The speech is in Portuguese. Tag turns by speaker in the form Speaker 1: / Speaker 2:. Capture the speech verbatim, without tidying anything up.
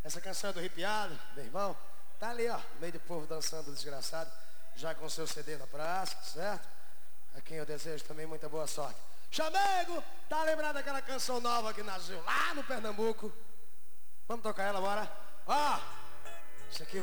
Speaker 1: Essa canção é do Arrepiado, meu irmão. Tá ali, ó, no meio do povo dançando desgraçado, já com seu C D na praça, certo? A quem eu desejo também muita boa sorte. Chamego, tá lembrado daquela canção nova que nasceu lá no Pernambuco? Vamos tocar ela, bora? Ó, isso aqui